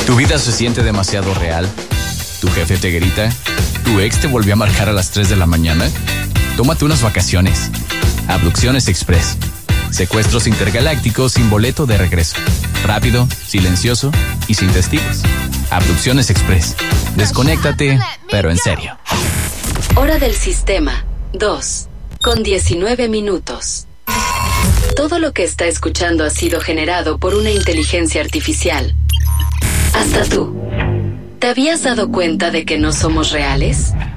¿Tu vida se siente demasiado real? ¿Tu jefe te grita? ¿Tu ex te volvió a marcar a las 3 de la mañana? Tómate unas vacaciones. Abducciones Express. Secuestros intergalácticos sin boleto de regreso. Rápido, silencioso y sin testigos. Abducciones Express. Desconéctate, pero en serio. Hora del sistema 2:19. Todo lo que está escuchando ha sido generado por una inteligencia artificial. Hasta tú. ¿Te habías dado cuenta de que no somos reales?